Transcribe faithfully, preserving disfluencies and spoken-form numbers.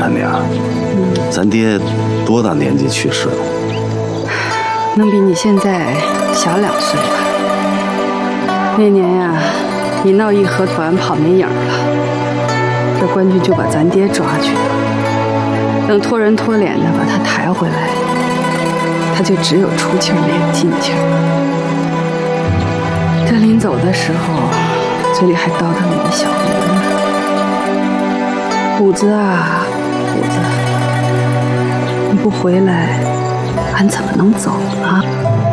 三娘，嗯，咱爹多大年纪去世的？ 能比你现在小两岁吧。那年呀，你闹义和团跑没影了，这官军就把咱爹抓去了。等托人托脸的把他抬回来，他就只有出气没有进气。这临走的时候，嘴里还叨叨你的小名呢。虎子啊，虎子，你不回来，俺怎么能走呢？